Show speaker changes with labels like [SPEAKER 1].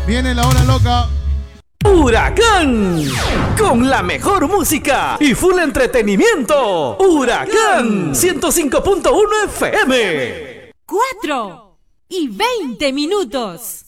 [SPEAKER 1] Viene la hora loca.
[SPEAKER 2] Huracán, con la mejor música y full entretenimiento. Huracán 105.1 FM.
[SPEAKER 3] 4:20.